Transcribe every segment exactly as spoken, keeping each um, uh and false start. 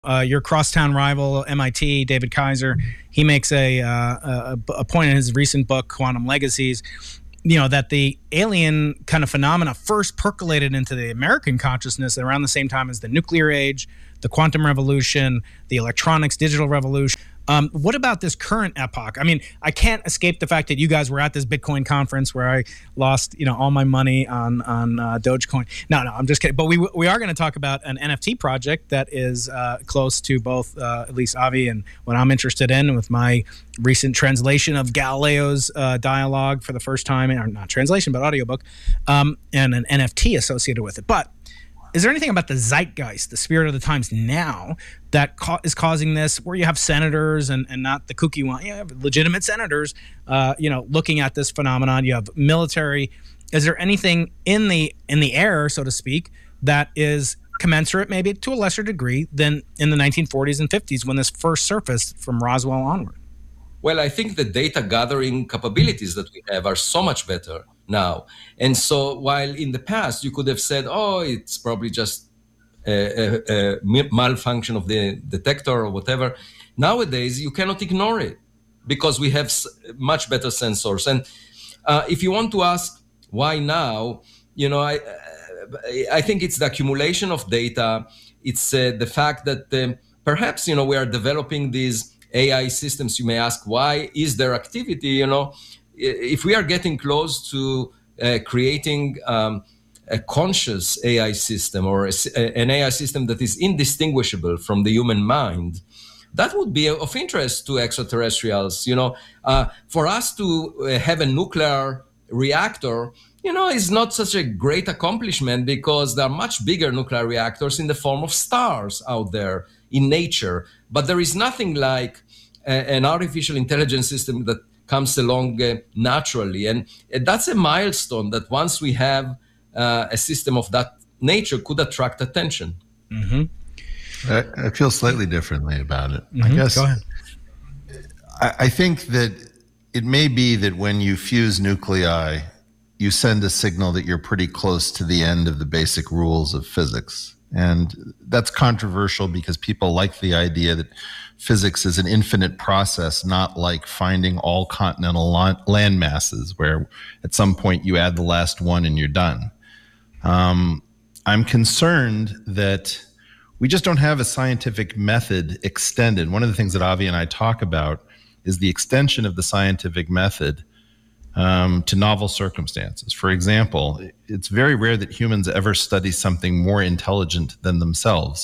Uh, your crosstown rival, M I T, David Kaiser, he makes a, uh, a a point in his recent book, Quantum Legacies, you know, that the alien kind of phenomena first percolated into the American consciousness around the same time as the nuclear age, the quantum revolution, the electronics, digital revolution. Um, what about this current epoch? I mean, I can't escape the fact that you guys were at this Bitcoin conference where I lost, you know, all my money on on uh, Dogecoin. No, no, I'm just kidding. But we we are going to talk about an N F T project that is uh, close to both, uh, at least Avi, and what I'm interested in with my recent translation of Galileo's uh, dialogue for the first time, or not translation, but audiobook, um, and an N F T associated with it. But is there anything about the zeitgeist, the spirit of the times now, that ca- is causing this, where you have senators and, and not the kooky one, you have legitimate senators, uh, you know, looking at this phenomenon? You have military. Is there anything in the in the air, so to speak, that is commensurate, maybe to a lesser degree, than in the nineteen forties and fifties when this first surfaced from Roswell onward? Well, I think the data gathering capabilities that we have are so much better now. And so while in the past you could have said, oh, it's probably just a, a, a malfunction of the detector or whatever, nowadays you cannot ignore it because we have much better sensors. And uh, if you want to ask why now, you know, I, I think it's the accumulation of data. It's uh, the fact that um, perhaps, you know, we are developing these A I systems. You may ask, why is there activity? You know, if we are getting close to uh, creating um, a conscious A I system or a, an A I system that is indistinguishable from the human mind, that would be of interest to extraterrestrials. You know, uh, for us to have a nuclear reactor, you know, is not such a great accomplishment because there are much bigger nuclear reactors in the form of stars out there in nature. But there is nothing like a, an artificial intelligence system that comes along uh, naturally. And uh, that's a milestone that once we have uh, a system of that nature could attract attention. Mm-hmm. I, I feel slightly differently about it. Mm-hmm. I guess Go ahead. I, I think that it may be that when you fuse nuclei, you send a signal that you're pretty close to the end of the basic rules of physics. And that's controversial because people like the idea that physics is an infinite process, not like finding all continental land masses where at some point you add the last one and you're done. Um, I'm concerned that we just don't have a scientific method extended. One of the things that Avi and I talk about is the extension of the scientific method Um, to novel circumstances. For example, it's very rare that humans ever study something more intelligent than themselves.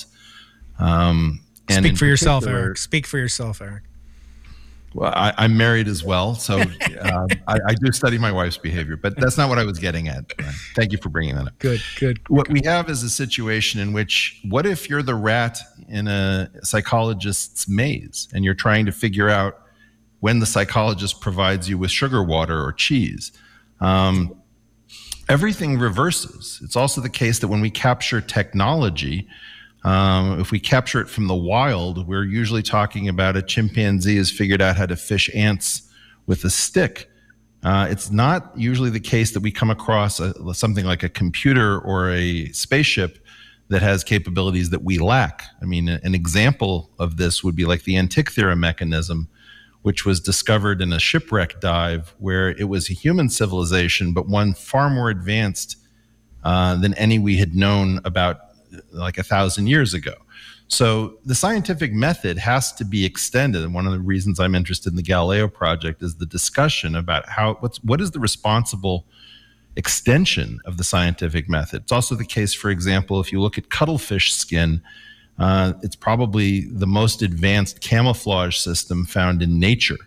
Um, and Speak for yourself, Eric. Speak for yourself, Eric. Well, I, I'm married as well, so uh, I, I do study my wife's behavior, but that's not what I was getting at. Thank you for bringing that up. Good, good. What we have is a situation in which, what if you're the rat in a psychologist's maze and you're trying to figure out when the psychologist provides you with sugar water or cheese? Um, everything reverses. It's also the case that when we capture technology, um, if we capture it from the wild, we're usually talking about a chimpanzee has figured out how to fish ants with a stick. Uh, it's not usually the case that we come across a, something like a computer or a spaceship that has capabilities that we lack. I mean, an example of this would be like the Antikythera mechanism, which was discovered in a shipwreck dive where it was a human civilization, but one far more advanced uh, than any we had known about like a thousand years ago. So the scientific method has to be extended. And one of the reasons I'm interested in the Galileo project is the discussion about how what's what is the responsible extension of the scientific method. It's also the case, for example, if you look at cuttlefish skin, Uh, it's probably the most advanced camouflage system found in nature.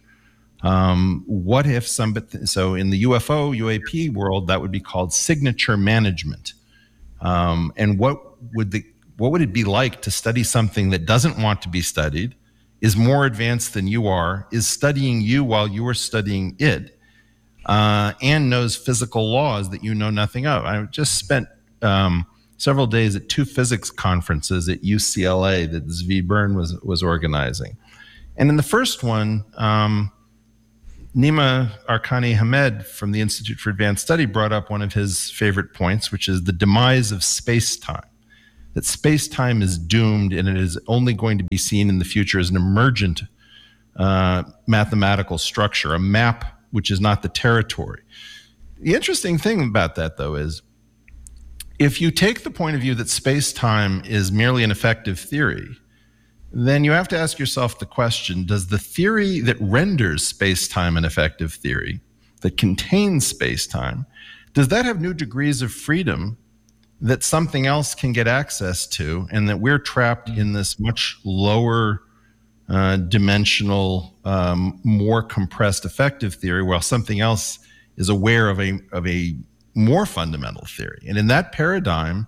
Um, what if somebody, so in the U F O, U A P world, that would be called signature management. Um, and what would the what would it be like to study something that doesn't want to be studied, is more advanced than you are, is studying you while you are studying it, uh, and knows physical laws that you know nothing of? I just spent um, several days at two physics conferences at U C L A that Zvi Bern was was organizing. And in the first one, um, Nima Arkani Hamed from the Institute for Advanced Study brought up one of his favorite points, which is the demise of space-time. that space-time is doomed and it is only going to be seen in the future as an emergent uh, mathematical structure, a map which is not the territory. The interesting thing about that, though, is if you take the point of view that space-time is merely an effective theory, then you have to ask yourself the question, does the theory that renders space-time an effective theory, that contains space-time, does that have new degrees of freedom that something else can get access to, and that we're trapped in this much lower uh, dimensional, um, more compressed effective theory, while something else is aware of a of a more fundamental theory? And in that paradigm,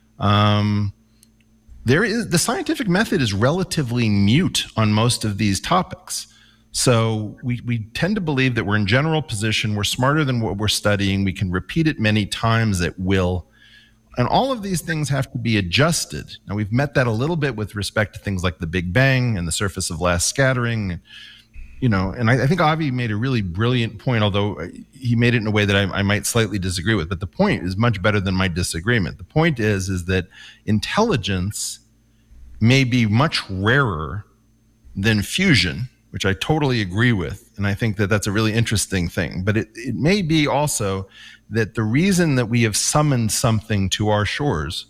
um, there is the scientific method is relatively mute on most of these topics. So we, we tend to believe that we're in general position, we're smarter than what we're studying, we can repeat it many times at will. And all of these things have to be adjusted. Now, we've met that a little bit with respect to things like the Big Bang and the surface of last scattering. You know, and I, I think Avi made a really brilliant point, although he made it in a way that I, I might slightly disagree with. But the point is much better than my disagreement. The point is, is that intelligence may be much rarer than fusion, which I totally agree with. And I think that that's a really interesting thing. But it, it may be also that the reason that we have summoned something to our shores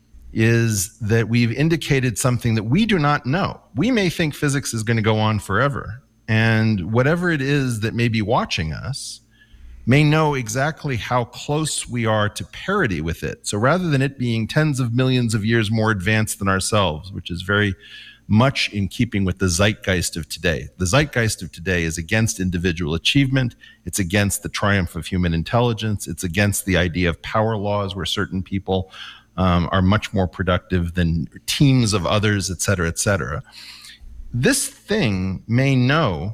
is that we've indicated something that we do not know. We may think physics is going to go on forever. And whatever it is that may be watching us may know exactly how close we are to parity with it. So rather than it being tens of millions of years more advanced than ourselves, which is very much in keeping with the zeitgeist of today. The zeitgeist of today is against individual achievement. It's against the triumph of human intelligence. It's against the idea of power laws where certain people um, are much more productive than teams of others, et cetera, et cetera. This thing may know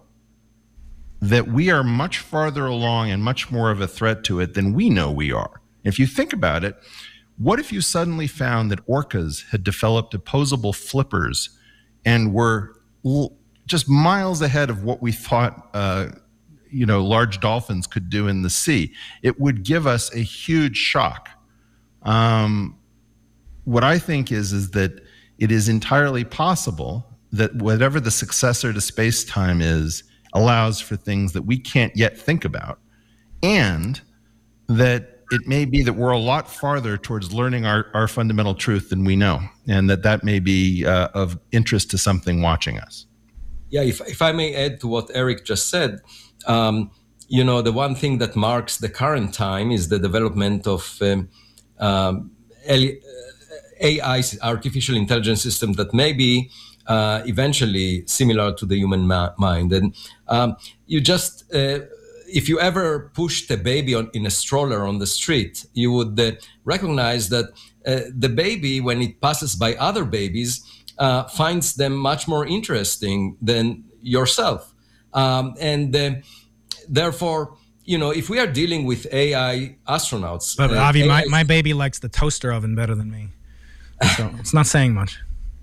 that we are much farther along and much more of a threat to it than we know we are. If you think about it, what if you suddenly found that orcas had developed opposable flippers and were l- just miles ahead of what we thought uh, you know, large dolphins could do in the sea? It would give us a huge shock. Um, what I think is, is that it is entirely possible that whatever the successor to space-time is allows for things that we can't yet think about, and that it may be that we're a lot farther towards learning our, our fundamental truth than we know, and that that may be uh, of interest to something watching us. Yeah, if, if I may add to what Eric just said, um, you know, the one thing that marks the current time is the development of um, um, A I, artificial intelligence system, that may be uh, eventually similar to the human ma- mind. And um, you just... Uh, If you ever pushed a baby on, in a stroller on the street, you would uh, recognize that uh, the baby, when it passes by other babies, uh, finds them much more interesting than yourself. Um, and uh, therefore, you know, if we are dealing with A I astronauts... But uh, Avi, A I my, my baby likes the toaster oven better than me. So it's not saying much.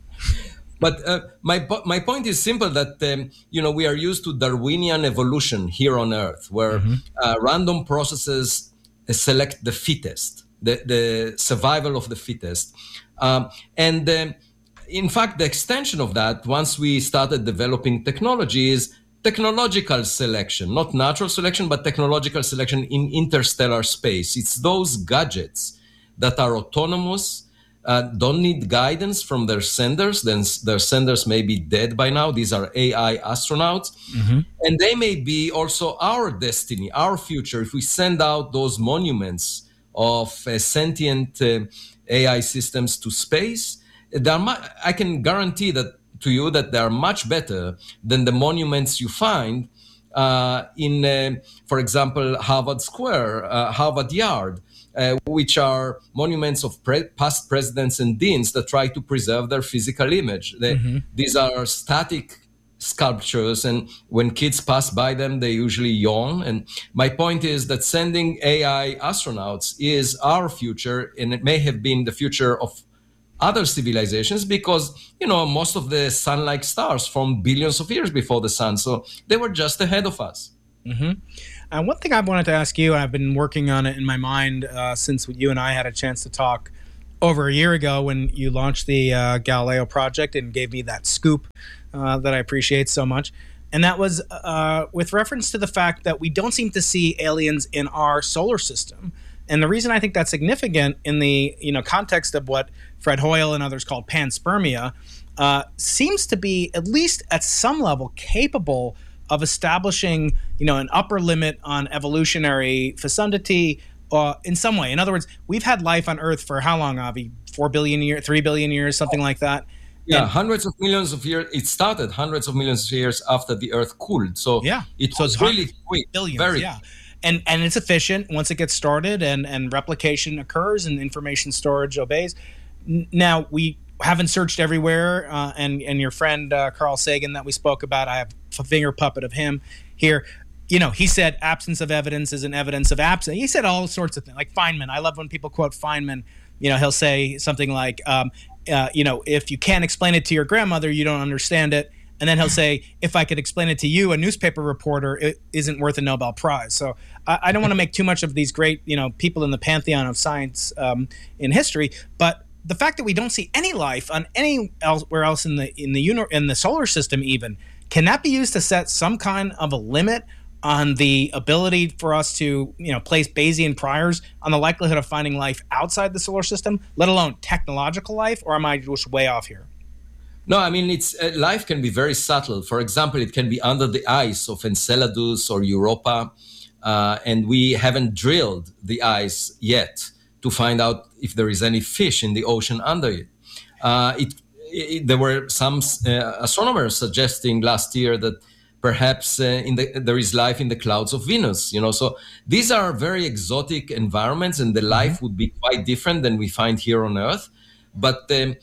But uh, my my point is simple, that um, you know, we are used to Darwinian evolution here on Earth, where mm-hmm. uh, random processes select the fittest, the, the survival of the fittest. Um, and um, in fact, the extension of that, once we started developing technology, is technological selection, not natural selection, but technological selection in interstellar space. It's those gadgets that are autonomous, Uh, don't need guidance from their senders, then their senders may be dead by now. These are A I astronauts. Mm-hmm. And they may be also our destiny, our future. If we send out those monuments of uh, sentient uh, A I systems to space, they are mu- I can guarantee that to you that they are much better than the monuments you find uh, in, uh, for example, Harvard Square, uh, Harvard Yard, Uh, which are monuments of pre- past presidents and deans that try to preserve their physical image. They, mm-hmm. These are static sculptures, and when kids pass by them, they usually yawn. And my point is that sending A I astronauts is our future, and it may have been the future of other civilizations, because, you know, most of the sun-like stars formed billions of years before the sun, so they were just ahead of us. Mm-hmm. Uh, one thing I wanted to ask you, and I've been working on it in my mind uh, since you and I had a chance to talk, over a year ago when you launched the uh, Galileo project and gave me that scoop uh, that I appreciate so much. And that was uh, with reference to the fact that we don't seem to see aliens in our solar system. And the reason I think that's significant in the you know context of what Fred Hoyle and others called panspermia uh, seems to be, at least at some level, capable of establishing you know an upper limit on evolutionary fecundity uh, in some way. In other words, we've had life on Earth for how long, Avi? Four billion years, three billion years, something like that. Yeah, And- hundreds of millions of years. It started hundreds of millions of years after the Earth cooled. So Yeah. it So was it's really hundreds, quick. Billions, very yeah. And and it's efficient once it gets started, and, and replication occurs and information storage obeys. N- Now, we haven't searched everywhere, uh, and, and your friend uh, Carl Sagan that we spoke about, I have a finger puppet of him here. You know, he said absence of evidence is an evidence of absence. He said all sorts of things, like Feynman. I love when people quote Feynman. You know, he'll say something like, um, uh, you know, if you can't explain it to your grandmother, you don't understand it. And then he'll say, if I could explain it to you, a newspaper reporter, it isn't worth a Nobel Prize. So I, I don't want to make too much of these great, you know, people in the pantheon of science um, in history. But the fact that we don't see any life on anywhere else in the in the uni- in the solar system, even, can that be used to set some kind of a limit on the ability for us to, you know, place Bayesian priors on the likelihood of finding life outside the solar system, let alone technological life? Or am I just way off here? No, I mean, it's uh, life can be very subtle. For example, it can be under the ice of Enceladus or Europa, uh, and we haven't drilled the ice yet to find out if there is any fish in the ocean under it. Uh, it, it there were some uh, astronomers suggesting last year that perhaps uh, in the, there is life in the clouds of Venus. You know, so these are very exotic environments, and the life would be quite different than we find here on Earth. But um,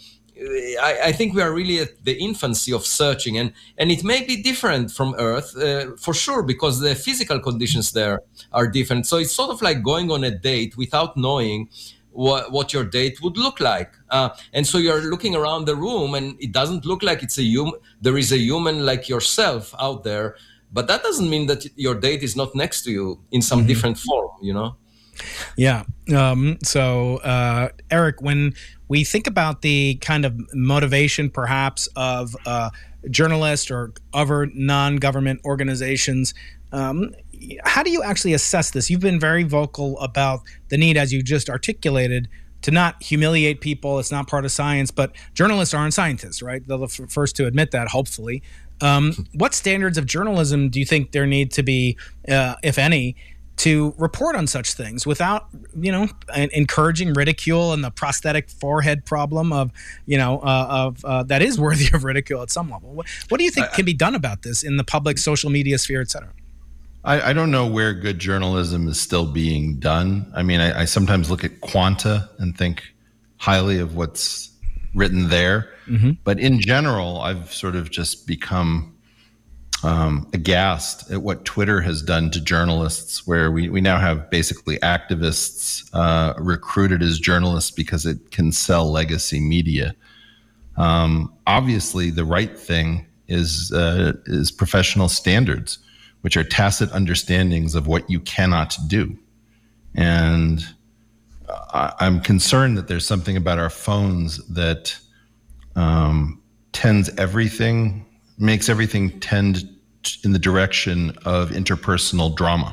I, I think we are really at the infancy of searching, and, and it may be different from Earth uh, for sure, because the physical conditions there are different. So it's sort of like going on a date without knowing what, what your date would look like. Uh, and so you're looking around the room, and it doesn't look like it's a human. There is a human like yourself out there, but that doesn't mean that your date is not next to you in some mm-hmm. different form, you know? Yeah. Um, so, uh, Eric, when we think about the kind of motivation, perhaps, of uh, journalists or other non-government organizations, um, how do you actually assess this? You've been very vocal about the need, as you just articulated, to not humiliate people. It's not part of science, but journalists aren't scientists, right? They're the f- first to admit that, hopefully. Um, what standards of journalism do you think there need to be, uh, if any, to report on such things without, you know, encouraging ridicule and the prosthetic forehead problem of, you know, uh, of uh, that is worthy of ridicule at some level? What, what do you think I, can be done about this in the public social media sphere, et cetera? I, I don't know where good journalism is still being done. I mean, I, I sometimes look at Quanta and think highly of what's written there. Mm-hmm. But in general, I've sort of just become Um, aghast at what Twitter has done to journalists, where we, we now have basically activists uh, recruited as journalists because it can sell legacy media. Um, obviously, the right thing is uh, is professional standards, which are tacit understandings of what you cannot do. And I, I'm concerned that there's something about our phones that um, tends everything, makes everything tend in the direction of interpersonal drama.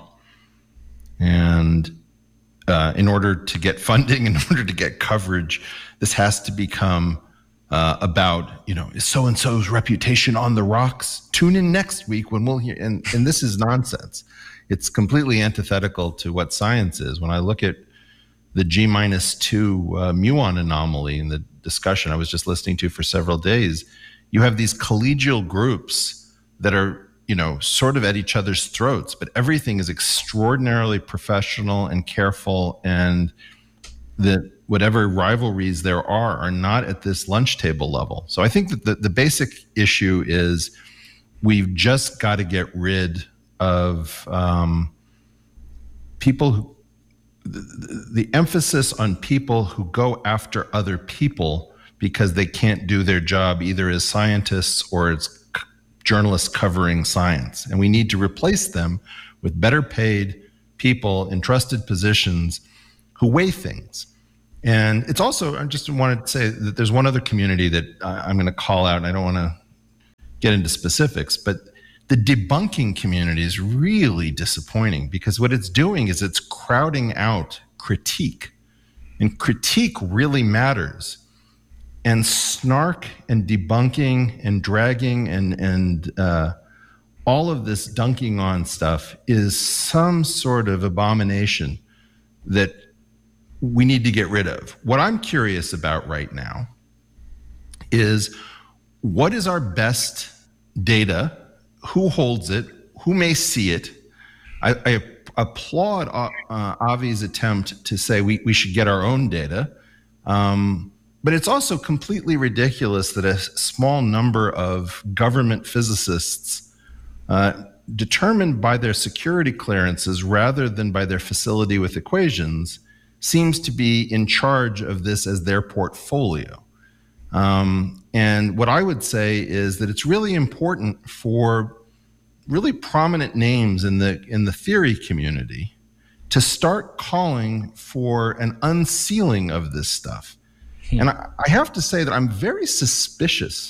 And uh, in order to get funding, in order to get coverage, this has to become uh, about, you know, is so-and-so's reputation on the rocks? Tune in next week when we'll hear. And, and this is nonsense. It's completely antithetical to what science is. When I look at the G minus two uh, muon anomaly in the discussion I was just listening to for several days, you have these collegial groups that are, you know, sort of at each other's throats, but everything is extraordinarily professional and careful, and that whatever rivalries there are are not at this lunch table level. So I think that the, the basic issue is we've just got to get rid of um, people who, the, the emphasis on people who go after other people because they can't do their job either as scientists or as journalists covering science. And we need to replace them with better paid people in trusted positions who weigh things. And it's also, I just wanted to say that there's one other community that I'm going to call out, and I don't want to get into specifics, but the debunking community is really disappointing because what it's doing is it's crowding out critique. And critique really matters. And snark and debunking and dragging and, and uh, all of this dunking on stuff is some sort of abomination that we need to get rid of. What I'm curious about right now is what is our best data? Who holds it? Who may see it? I, I applaud uh, Avi's attempt to say we, we should get our own data. Um, but it's also completely ridiculous that a small number of government physicists uh, determined by their security clearances rather than by their facility with equations seems to be in charge of this as their portfolio. Um, and what I would say is that it's really important for really prominent names in the in the theory community to start calling for an unsealing of this stuff. Hmm. And I, I have to say that I'm very suspicious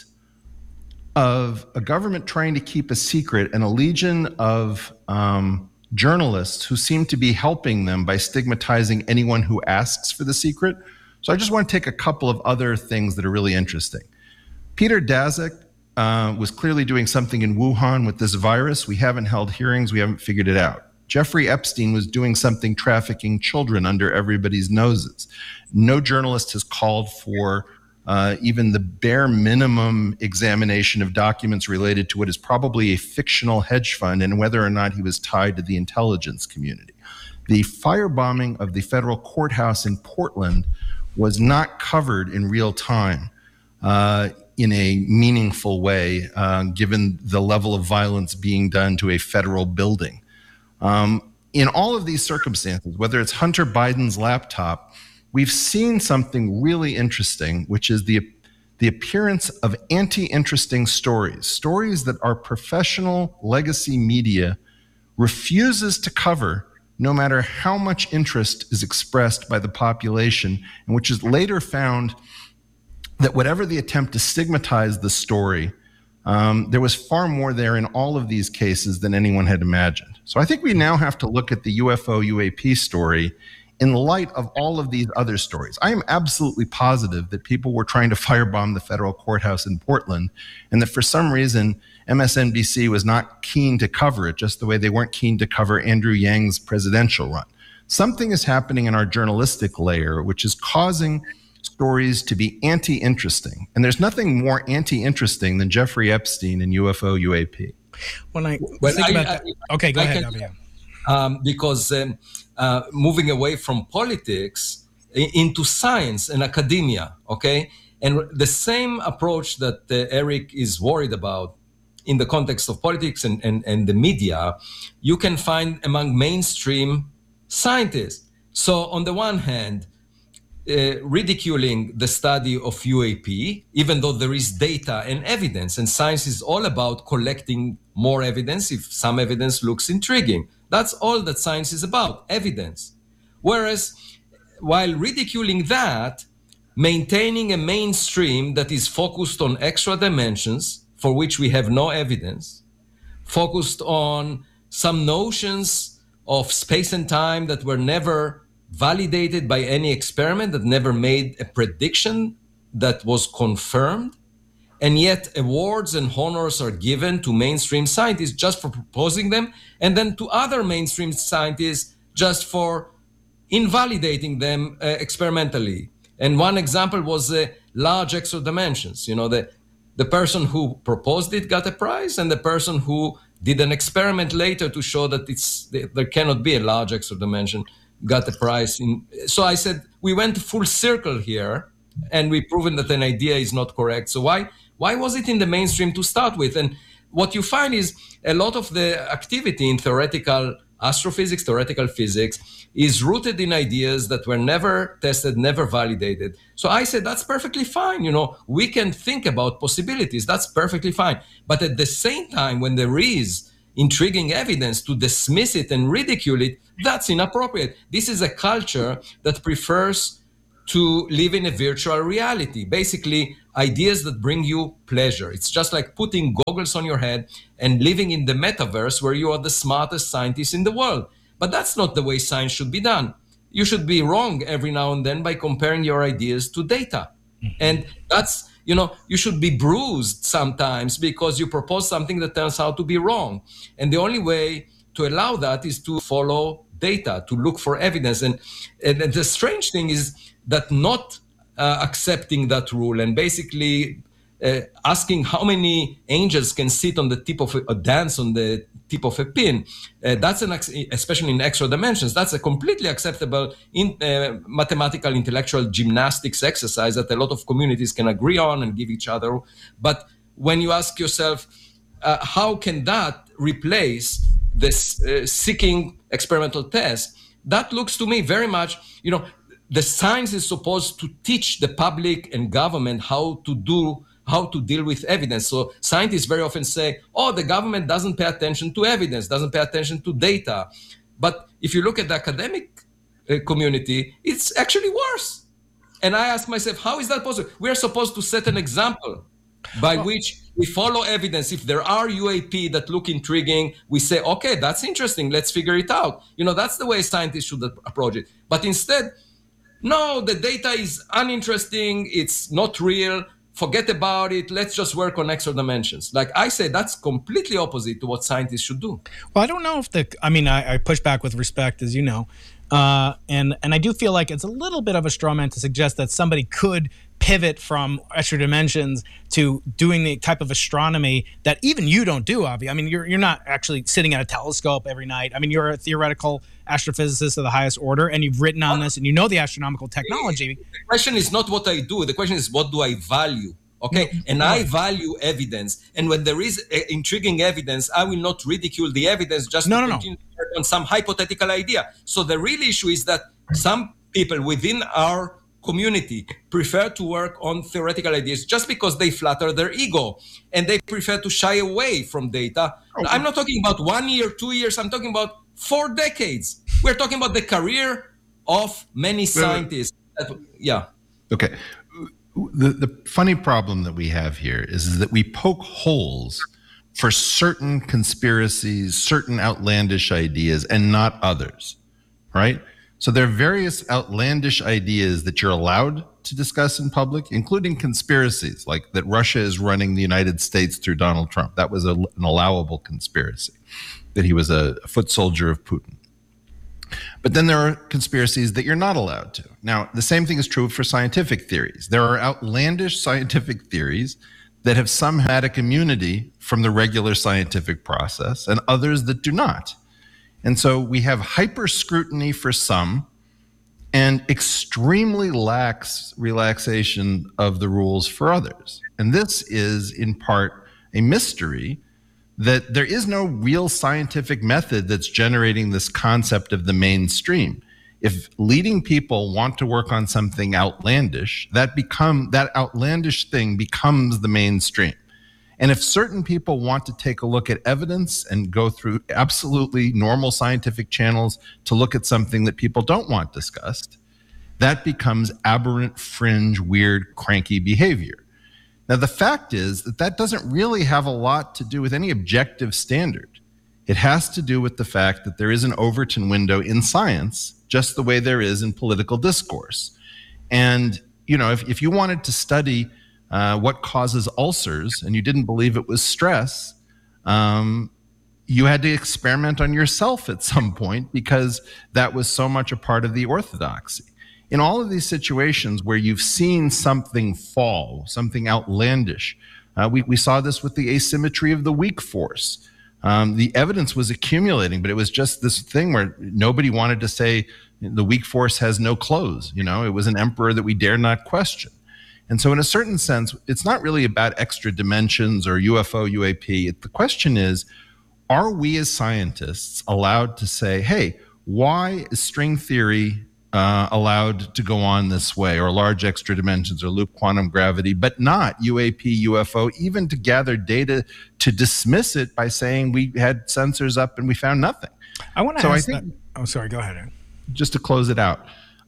of a government trying to keep a secret and a legion of um, journalists who seem to be helping them by stigmatizing anyone who asks for the secret. So I just want to take a couple of other things that are really interesting. Peter Daszak uh, was clearly doing something in Wuhan with this virus. We haven't held hearings. We haven't figured it out. Jeffrey Epstein was doing something trafficking children under everybody's noses. No journalist has called for uh, even the bare minimum examination of documents related to what is probably a fictional hedge fund and whether or not he was tied to the intelligence community. The firebombing of the federal courthouse in Portland was not covered in real time uh, in a meaningful way, uh, given the level of violence being done to a federal building. Um, in all of these circumstances, whether it's Hunter Biden's laptop, we've seen something really interesting, which is the, the appearance of anti-interesting stories, stories that our professional legacy media refuses to cover no matter how much interest is expressed by the population, and which is later found that whatever the attempt to stigmatize the story, um, there was far more there in all of these cases than anyone had imagined. So I think we now have to look at the U F O U A P story in light of all of these other stories. I am absolutely positive that people were trying to firebomb the federal courthouse in Portland, and that for some reason, M S N B C was not keen to cover it, just the way they weren't keen to cover Andrew Yang's presidential run. Something is happening in our journalistic layer, which is causing stories to be anti-interesting. And there's nothing more anti-interesting than Jeffrey Epstein and U F O U A P. When I well, think I, about I, that, okay, go I ahead, can, um, because um, uh, moving away from politics into science and academia, okay? And the same approach that uh, Eric is worried about in the context of politics and, and, and the media, you can find among mainstream scientists. So on the one hand, uh, ridiculing the study of U A P, even though there is data and evidence, and science is all about collecting more evidence if some evidence looks intriguing. That's all that science is about, evidence. Whereas, while ridiculing that, maintaining a mainstream that is focused on extra dimensions for which we have no evidence, focused on some notions of space and time that were never validated by any experiment, that never made a prediction that was confirmed, and yet awards and honors are given to mainstream scientists just for proposing them, and then to other mainstream scientists just for invalidating them uh, experimentally. And one example was uh, large extra dimensions. You know, the, the person who proposed it got a prize, and the person who did an experiment later to show that it's there cannot be a large extra dimension got a prize. In, so I said, we went full circle here, and we've proven that an idea is not correct. So why why was it in the mainstream to start with? And what you find is a lot of the activity in theoretical astrophysics, theoretical physics, is rooted in ideas that were never tested, never validated. So I said, that's perfectly fine. You know, we can think about possibilities. That's perfectly fine. But at the same time, when there is intriguing evidence, to dismiss it and ridicule it, that's inappropriate. This is a culture that prefers to live in a virtual reality. Basically, ideas that bring you pleasure. It's just like putting goggles on your head and living in the metaverse where you are the smartest scientist in the world. But that's not the way science should be done. You should be wrong every now and then by comparing your ideas to data. Mm-hmm. And that's, you know, you should be bruised sometimes because you propose something that turns out to be wrong. And the only way to allow that is to follow data, to look for evidence. And, and the strange thing is that not uh, accepting that rule and basically uh, asking how many angels can sit on the tip of a, a dance on the tip of a pin, uh, that's an, especially in extra dimensions, that's a completely acceptable in, uh, mathematical intellectual gymnastics exercise that a lot of communities can agree on and give each other. But when you ask yourself, uh, how can that replace this uh, seeking experimental test, that looks to me very much, you know, the science is supposed to teach the public and government how to do, how to deal with evidence. So scientists very often say, oh, the government doesn't pay attention to evidence, doesn't pay attention to data. But if you look at the academic uh, community, it's actually worse. And I ask myself, how is that possible? We are supposed to set an example by which we follow evidence. If there are U A P that look intriguing, we say, okay, that's interesting, let's figure it out. You know, that's the way scientists should approach it. But instead, no, the data is uninteresting, it's not real, forget about it, let's just work on extra dimensions. Like I say, that's completely opposite to what scientists should do. Well, I don't know if the, I mean, I, I push back with respect, as you know, uh, and, and I do feel like it's a little bit of a straw man to suggest that somebody could pivot from extra dimensions to doing the type of astronomy that even you don't do, Avi. I mean, you're you're not actually sitting at a telescope every night. I mean, you're a theoretical astrophysicist of the highest order, and you've written on this, and you know the astronomical technology. The question is not what I do. The question is, what do I value? Okay, no, and no. I value evidence. And when there is uh, intriguing evidence, I will not ridicule the evidence just no, to no, continue no. to work on some hypothetical idea. So the real issue is that some people within our community prefer to work on theoretical ideas just because they flatter their ego, and they prefer to shy away from data. Okay. I'm not talking about one year, two years. I'm talking about four decades. We're talking about the career of many scientists. That, yeah. Okay. The, the funny problem that we have here is, is that we poke holes for certain conspiracies, certain outlandish ideas, and not others, right? So there are various outlandish ideas that you're allowed to discuss in public, including conspiracies, like that Russia is running the United States through Donald Trump. That was a, an allowable conspiracy, that he was a, a foot soldier of Putin. But then there are conspiracies that you're not allowed to. Now, the same thing is true for scientific theories. There are outlandish scientific theories that have somehow had a community from the regular scientific process, and others that do not. And so we have hyper scrutiny for some and extremely lax relaxation of the rules for others. And this is in part a mystery, that there is no real scientific method that's generating this concept of the mainstream. If leading people want to work on something outlandish, that become that outlandish thing becomes the mainstream. And if certain people want to take a look at evidence and go through absolutely normal scientific channels to look at something that people don't want discussed, that becomes aberrant, fringe, weird, cranky behavior. Now, the fact is that that doesn't really have a lot to do with any objective standard. It has to do with the fact that there is an Overton window in science, just the way there is in political discourse. And, you know, if, if you wanted to study uh, what causes ulcers and you didn't believe it was stress, um, you had to experiment on yourself at some point, because that was so much a part of the orthodoxy. In all of these situations where you've seen something fall, something outlandish, uh, we, we saw this with the asymmetry of the weak force. Um, the evidence was accumulating, but it was just this thing where nobody wanted to say the weak force has no clothes. You know, it was an emperor that we dare not question. And so in a certain sense, it's not really about extra dimensions or U F O, U A P. The question is, are we as scientists allowed to say, hey, why is string theory Uh, allowed to go on this way, or large extra dimensions, or loop quantum gravity, but not U A P, U F O, even to gather data to dismiss it by saying we had sensors up and we found nothing? I want to so ask I think, that. Oh, sorry, go ahead. Just to close it out,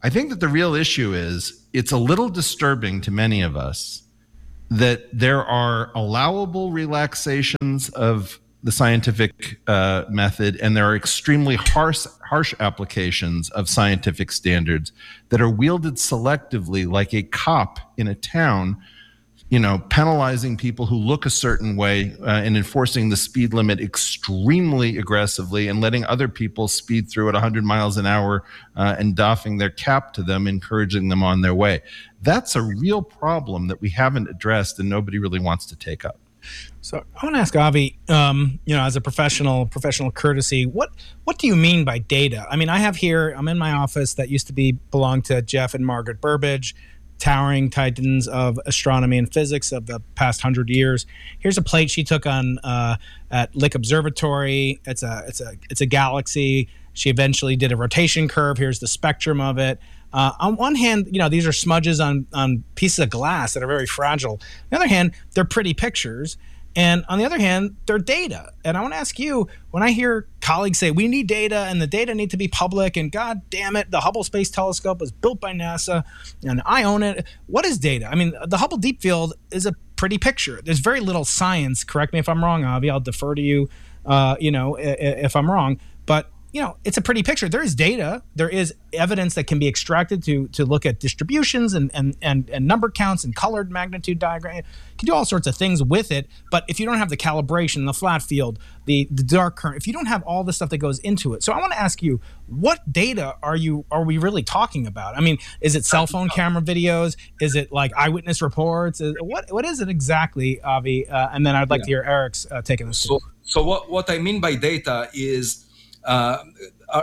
I think that the real issue is it's a little disturbing to many of us that there are allowable relaxations of the scientific uh, method, and there are extremely harsh, harsh applications of scientific standards that are wielded selectively, like a cop in a town, you know, penalizing people who look a certain way uh, and enforcing the speed limit extremely aggressively and letting other people speed through at one hundred miles an hour uh, and doffing their cap to them, encouraging them on their way. That's a real problem that we haven't addressed and nobody really wants to take up. So I want to ask Avi, um, you know, as a professional, professional courtesy, what what do you mean by data? I mean, I have here, I'm in my office that used to be belong to Jeff and Margaret Burbidge, towering titans of astronomy and physics of the past hundred years. Here's a plate she took on uh, at Lick Observatory. It's a it's a it's a galaxy. She eventually did a rotation curve. Here's the spectrum of it. Uh, on one hand, you know, these are smudges on on pieces of glass that are very fragile. On the other hand, they're pretty pictures. And on the other hand, they're data. And I want to ask you, when I hear colleagues say we need data and the data need to be public, and God damn it, the Hubble Space Telescope was built by NASA and I own it. What is data? I mean, the Hubble Deep Field is a pretty picture. There's very little science. Correct me if I'm wrong, Avi. I'll defer to you, uh, you know, if I'm wrong. But you know, it's a pretty picture. There is data. There is evidence that can be extracted to to look at distributions and and and, and number counts and colored magnitude diagram. You can do all sorts of things with it. But if you don't have the calibration, the flat field, the the dark current, if you don't have all the stuff that goes into it. So I want to ask you, what data are you are we really talking about? I mean, is it cell phone camera videos? Is it like eyewitness reports? Is, what what is it exactly, Avi? Uh, and then I'd like yeah. to hear Eric's uh, take on this. So so what what I mean by data is Uh, uh,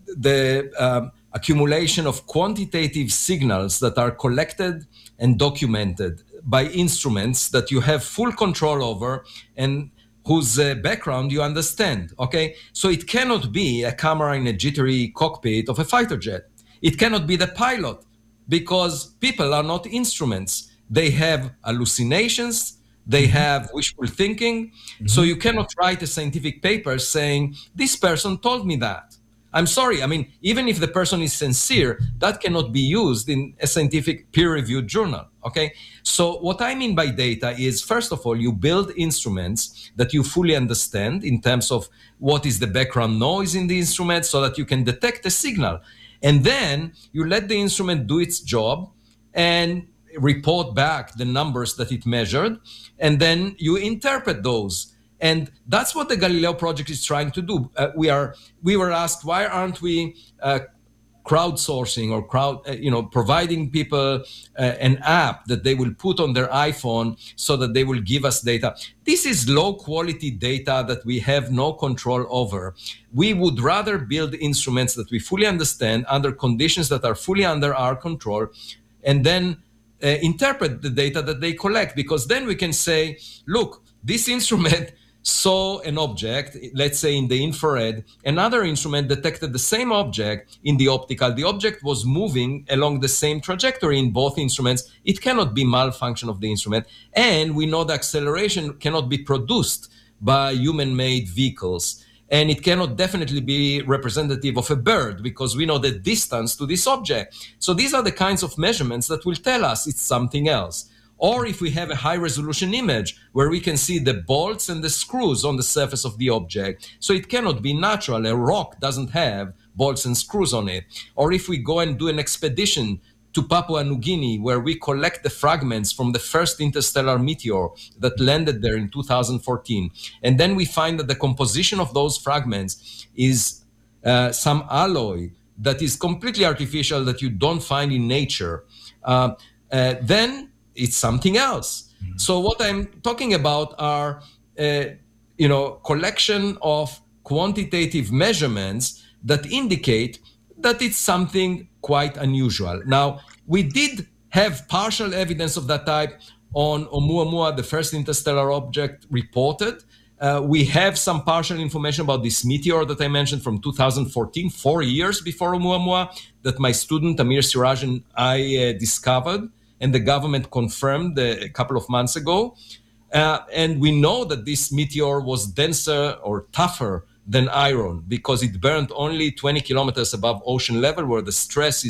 the um, accumulation of quantitative signals that are collected and documented by instruments that you have full control over and whose uh, background you understand, okay? So it cannot be a camera in a jittery cockpit of a fighter jet. It cannot be the pilot because people are not instruments. They have hallucinations, they have wishful thinking. Mm-hmm. So you cannot write a scientific paper saying, this person told me that. I'm sorry. I mean, even if the person is sincere, that cannot be used in a scientific peer-reviewed journal, okay? So what I mean by data is, first of all, you build instruments that you fully understand in terms of what is the background noise in the instrument so that you can detect a signal. And then you let the instrument do its job and report back the numbers that it measured, and then you interpret those. And that's what the Galileo project is trying to do. Uh, we are we were asked, why aren't we uh, crowdsourcing or crowd, uh, you know, providing people uh, an app that they will put on their iPhone so that they will give us data? This is low quality data that we have no control over. We would rather build instruments that we fully understand under conditions that are fully under our control, and then Uh, interpret the data that they collect, because then we can say, look, this instrument saw an object, let's say in the infrared, another instrument detected the same object in the optical. The object was moving along the same trajectory in both instruments. It cannot be malfunction of the instrument. And we know the acceleration cannot be produced by human-made vehicles. And it cannot definitely be representative of a bird because we know the distance to this object. So these are the kinds of measurements that will tell us it's something else. Or if we have a high resolution image where we can see the bolts and the screws on the surface of the object. So it cannot be natural. A rock doesn't have bolts and screws on it. Or if we go and do an expedition to Papua New Guinea, where we collect the fragments from the first interstellar meteor that landed there in two thousand fourteen. And then we find that the composition of those fragments is uh, some alloy that is completely artificial that you don't find in nature. Uh, uh, then it's something else. Mm-hmm. So what I'm talking about are, uh, you know, collection of quantitative measurements that indicate that it's something quite unusual. Now, we did have partial evidence of that type on Oumuamua, the first interstellar object reported. Uh, we have some partial information about this meteor that I mentioned from two thousand fourteen, four years before Oumuamua, that my student Amir Siraj and I uh, discovered, and the government confirmed uh, a couple of months ago. Uh, and we know that this meteor was denser or tougher than iron because it burned only twenty kilometers above ocean level, where the stress is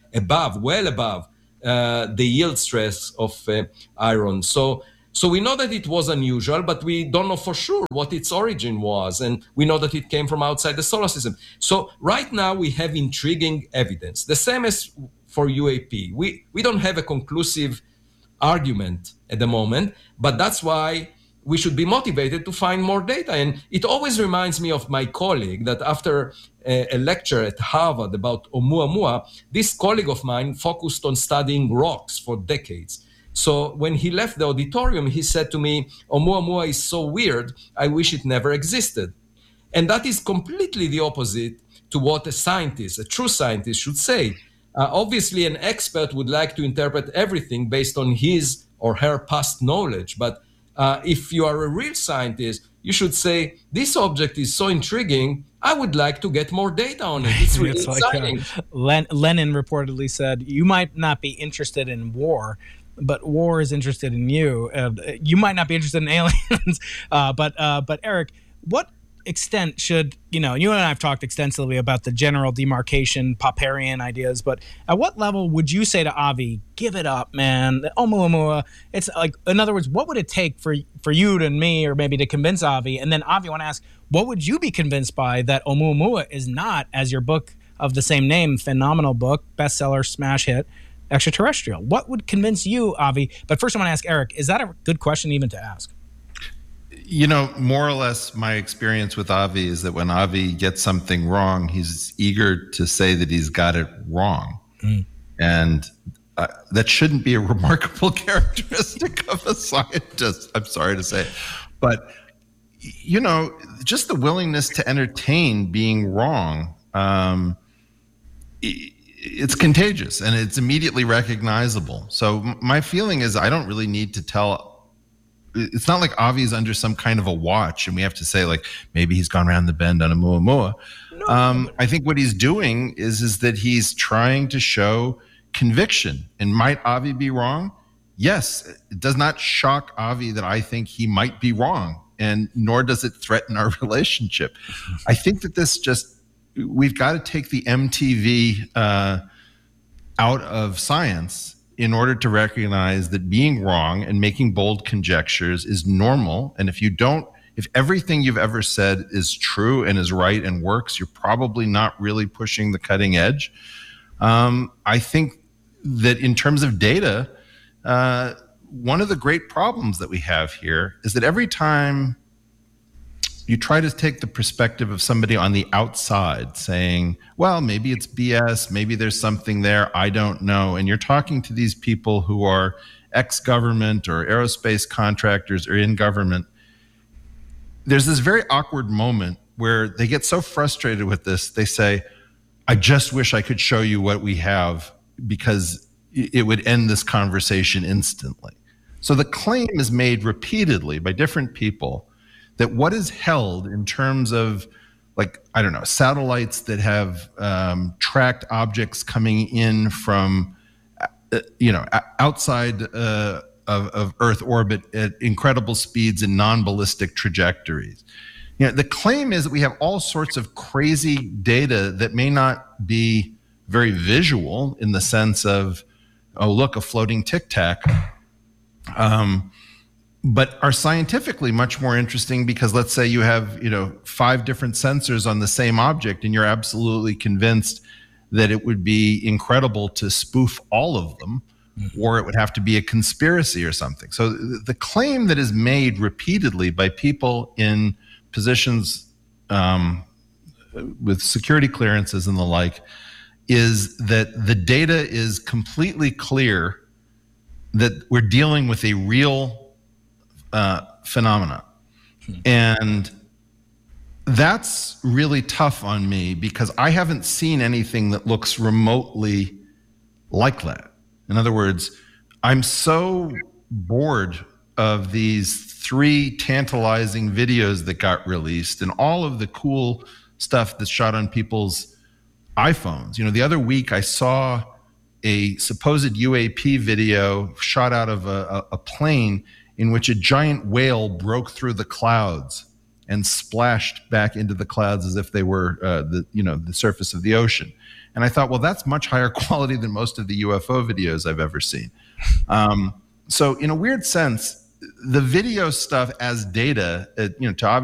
above, well above uh, the yield stress of uh, iron. So, so we know that it was unusual, but we don't know for sure what its origin was. And we know that it came from outside the solar system. So right now we have intriguing evidence. The same as for U A P. We, we don't have a conclusive argument at the moment, but that's why we should be motivated to find more data. And it always reminds me of my colleague that after a, a lecture at Harvard about Oumuamua, this colleague of mine focused on studying rocks for decades. So when he left the auditorium, he said to me, Oumuamua is so weird, I wish it never existed. And that is completely the opposite to what a scientist, a true scientist, should say. Uh, obviously, an expert would like to interpret everything based on his or her past knowledge. But uh, if you are a real scientist, you should say, this object is so intriguing, I would like to get more data on it. It's really it's exciting. Like, uh, Len- Lenin reportedly said, you might not be interested in war, but war is interested in you. Uh, you might not be interested in aliens. uh, but, uh, but Eric, what extent should, you know, you and I have talked extensively about the general demarcation, Popperian ideas, but at what level would you say to Avi, give it up, man, Oumuamua? It's like, in other words, what would it take for for you and me, or maybe to convince Avi? And then Avi, I want to ask, what would you be convinced by that Oumuamua is not, as your book of the same name, phenomenal book, bestseller, smash hit, extraterrestrial? What would convince you, Avi? But first I want to ask Eric, is that a good question even to ask? You know, more or less my experience with Avi is that when Avi gets something wrong, he's eager to say that he's got it wrong. Mm. And uh, that shouldn't be a remarkable characteristic of a scientist, I'm sorry to say. But, you know, just the willingness to entertain being wrong, um, it's contagious and it's immediately recognizable. So my feeling is I don't really need to tell. It's not like Avi's under some kind of a watch and we have to say, like, maybe he's gone around the bend on Oumuamua. No. Um, I think what he's doing is, is that he's trying to show conviction. And might Avi be wrong? Yes. It does not shock Avi that I think he might be wrong, and nor does it threaten our relationship. I think that this just, we've got to take the M T V uh, out of science in order to recognize that being wrong and making bold conjectures is normal. And if you don't, if everything you've ever said is true and is right and works, you're probably not really pushing the cutting edge. Um, I think that in terms of data, uh, one of the great problems that we have here is that every time you try to take the perspective of somebody on the outside saying, well, maybe it's B S, maybe there's something there, I don't know. And you're talking to these people who are ex-government or aerospace contractors or in government. There's this very awkward moment where they get so frustrated with this, they say, I just wish I could show you what we have because it would end this conversation instantly. So the claim is made repeatedly by different people that what is held in terms of, like, I don't know, satellites that have um, tracked objects coming in from, uh, you know, outside uh, of, of Earth orbit at incredible speeds and non-ballistic trajectories. You know, the claim is that we have all sorts of crazy data that may not be very visual in the sense of, oh, look, a floating tic tac. Um, but are scientifically much more interesting because let's say you have, you know, five different sensors on the same object and you're absolutely convinced that it would be incredible to spoof all of them, mm-hmm. or it would have to be a conspiracy or something. So the claim that is made repeatedly by people in positions um, with security clearances and the like is that the data is completely clear that we're dealing with a real Uh, phenomena. Hmm. And that's really tough on me because I haven't seen anything that looks remotely like that. In other words, I'm so bored of these three tantalizing videos that got released and all of the cool stuff that's shot on people's iPhones. You know, the other week I saw a supposed U A P video shot out of a, a, a plane in which a giant whale broke through the clouds and splashed back into the clouds as if they were uh, the you know the surface of the ocean. And I thought, well, that's much higher quality than most of the U F O videos I've ever seen. Um, so in a weird sense, the video stuff as data, uh, you know, to obviously